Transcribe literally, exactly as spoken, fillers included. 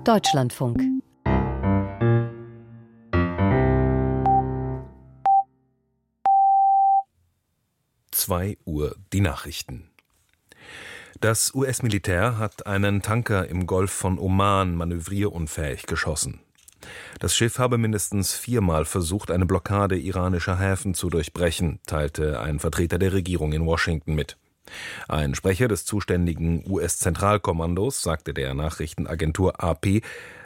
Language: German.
Deutschlandfunk. zwei Uhr die Nachrichten. Das U S-Militär hat einen Tanker im Golf von Oman manövrierunfähig geschossen. Das Schiff habe mindestens viermal versucht, eine Blockade iranischer Häfen zu durchbrechen, teilte ein Vertreter der Regierung in Washington mit. Ein Sprecher des zuständigen U S-Zentralkommandos sagte der Nachrichtenagentur A P,